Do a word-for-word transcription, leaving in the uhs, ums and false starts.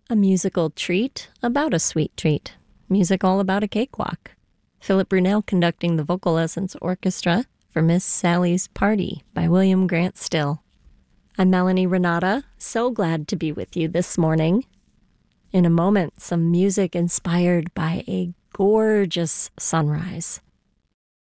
A musical treat about a sweet treat. Music all about a cakewalk. Philip Brunel conducting the Vocal Lessons Orchestra for Miss Sally's Party by William Grant Still. I'm Melanie Renata, so glad to be with you this morning. In a moment, some music inspired by a gorgeous sunrise.